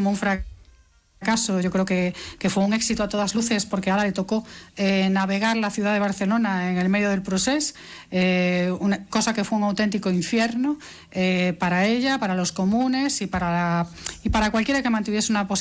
como un fracaso. Yo creo que fue un éxito a todas luces, porque ahora le tocó navegar la ciudad de Barcelona en el medio del procés, una cosa que fue un auténtico infierno para ella, para los comunes y para cualquiera que mantuviese una posición